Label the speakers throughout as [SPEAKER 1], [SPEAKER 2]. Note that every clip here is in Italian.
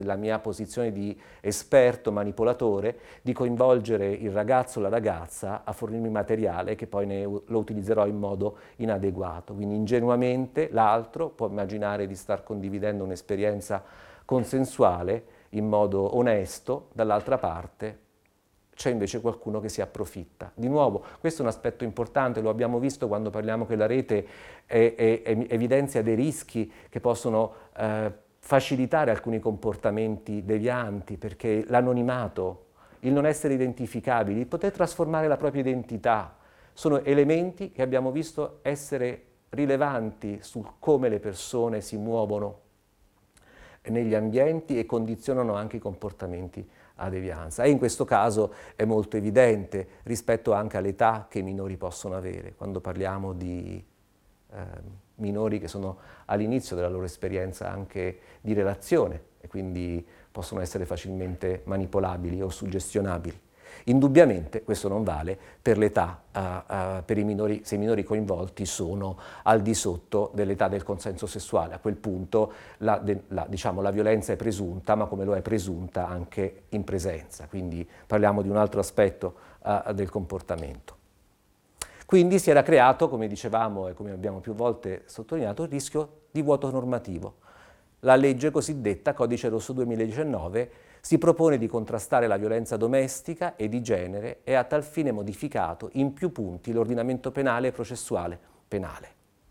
[SPEAKER 1] la mia posizione di esperto manipolatore, di coinvolgere il ragazzo o la ragazza a fornirmi materiale che poi lo utilizzerò in modo inadeguato. Quindi ingenuamente l'altro può immaginare di star condividendo un'esperienza consensuale in modo onesto, dall'altra parte c'è invece qualcuno che si approfitta. Di nuovo, questo è un aspetto importante, lo abbiamo visto quando parliamo che la rete evidenzia dei rischi che possono facilitare alcuni comportamenti devianti, perché l'anonimato, il non essere identificabili, il poter trasformare la propria identità, sono elementi che abbiamo visto essere rilevanti su come le persone si muovono negli ambienti e condizionano anche i comportamenti a devianza. E in questo caso è molto evidente rispetto anche all'età che i minori possono avere, quando parliamo di minori che sono all'inizio della loro esperienza anche di relazione e quindi possono essere facilmente manipolabili o suggestionabili. Indubbiamente questo non vale per l'età, per i minori, se i minori coinvolti sono al di sotto dell'età del consenso sessuale. A quel punto diciamo, la violenza è presunta, ma come lo è presunta anche in presenza. Quindi parliamo di un altro aspetto del comportamento. Quindi si era creato, come dicevamo e come abbiamo più volte sottolineato, il rischio di vuoto normativo. La legge cosiddetta Codice Rosso 2019 si propone di contrastare la violenza domestica e di genere e ha a tal fine modificato in più punti l'ordinamento penale e processuale penale.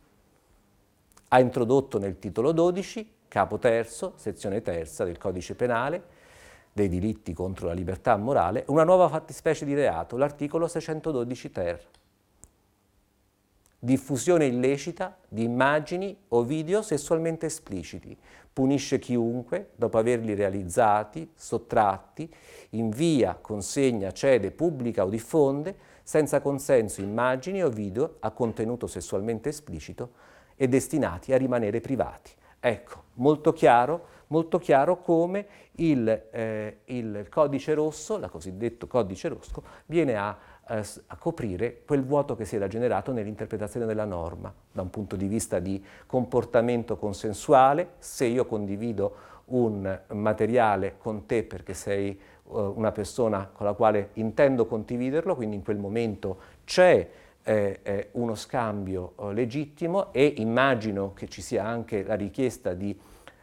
[SPEAKER 1] Ha introdotto nel titolo 12, capo terzo, sezione terza del Codice Penale, dei delitti contro la libertà morale, una nuova fattispecie di reato, l'articolo 612 ter. Diffusione illecita di immagini o video sessualmente espliciti. Punisce chiunque, dopo averli realizzati, sottratti, invia, consegna, cede, pubblica o diffonde, senza consenso, immagini o video a contenuto sessualmente esplicito e destinati a rimanere privati. Ecco, molto chiaro come il codice rosso, il cosiddetto codice rosso, viene a coprire quel vuoto che si era generato nell'interpretazione della norma, da un punto di vista di comportamento consensuale. Se io condivido un materiale con te perché sei una persona con la quale intendo condividerlo, quindi in quel momento c'è uno scambio legittimo e immagino che ci sia anche la richiesta di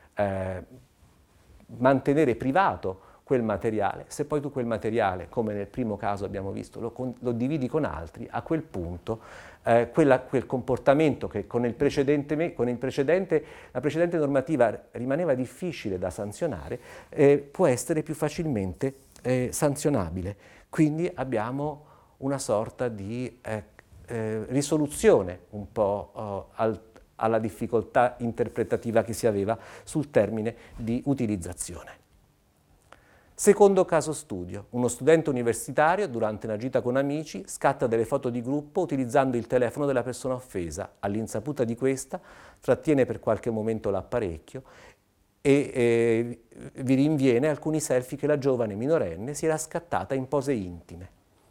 [SPEAKER 1] mantenere privato quel materiale. Se poi tu quel materiale, come nel primo caso abbiamo visto, lo dividi con altri, a quel punto quel comportamento che con la precedente normativa rimaneva difficile da sanzionare, può essere più facilmente sanzionabile. Quindi abbiamo una sorta di risoluzione un po' alla difficoltà interpretativa che si aveva sul termine di utilizzazione. Secondo caso studio, uno studente universitario durante una gita con amici scatta delle foto di gruppo utilizzando il telefono della persona offesa. All'insaputa di questa trattiene per qualche momento l'apparecchio e vi rinviene alcuni selfie che la giovane minorenne si era scattata in pose intime.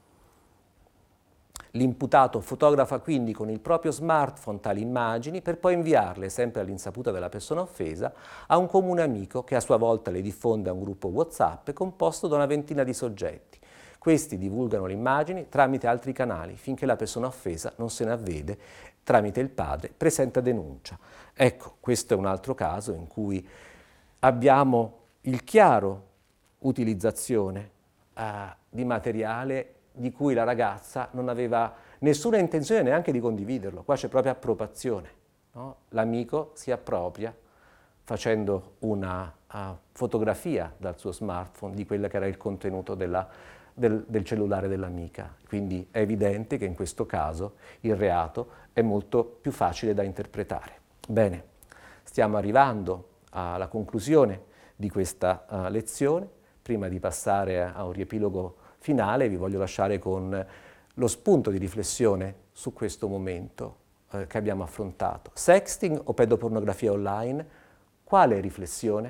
[SPEAKER 1] L'imputato fotografa quindi con il proprio smartphone tali immagini per poi inviarle, sempre all'insaputa della persona offesa, a un comune amico che a sua volta le diffonde a un gruppo WhatsApp composto da una ventina di soggetti. Questi divulgano le immagini tramite altri canali finché la persona offesa non se ne avvede, tramite il padre presenta denuncia. Ecco, questo è un altro caso in cui abbiamo il chiaro utilizzazione di materiale di cui la ragazza non aveva nessuna intenzione neanche di condividerlo. Qua c'è proprio appropriazione, no? L'amico si appropria facendo una fotografia dal suo smartphone di quello che era il contenuto del cellulare dell'amica. Quindi è evidente che in questo caso il reato è molto più facile da interpretare. Bene, stiamo arrivando alla conclusione di questa lezione. Prima di passare a un riepilogo finale, vi voglio lasciare con lo spunto di riflessione su questo momento che abbiamo affrontato. Sexting o pedopornografia online? Quale riflessione?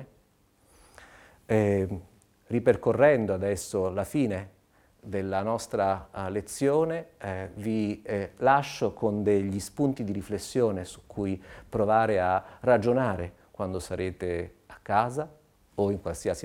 [SPEAKER 1] Ripercorrendo adesso la fine della nostra lezione, vi lascio con degli spunti di riflessione su cui provare a ragionare quando sarete a casa, o in qualsiasi